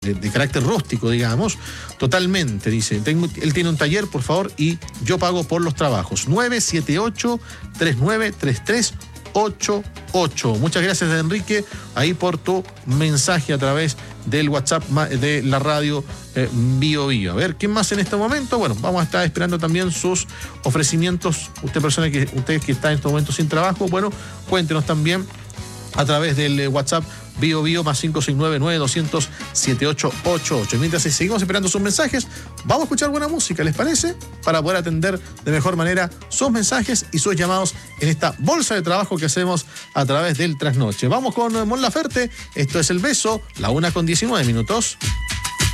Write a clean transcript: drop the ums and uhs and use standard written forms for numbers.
de carácter rústico, digamos, totalmente, dice. Él tiene un taller, por favor, y yo pago por los trabajos. 978-393388. Muchas gracias, Enrique, ahí por tu mensaje a través del WhatsApp de la radio Bio Bio. A ver, ¿quién más en este momento? Bueno, vamos a estar esperando también sus ofrecimientos. Ustedes que están en este momento sin trabajo, bueno, cuéntenos también a través del WhatsApp Bio Bio más 569-9200-7888. Mientras seguimos esperando sus mensajes, vamos a escuchar buena música, ¿les parece? Para poder atender de mejor manera sus mensajes y sus llamados en esta bolsa de trabajo que hacemos a través del Trasnoche. Vamos con Mon Laferte, esto es El Beso, la 1:19 minutos.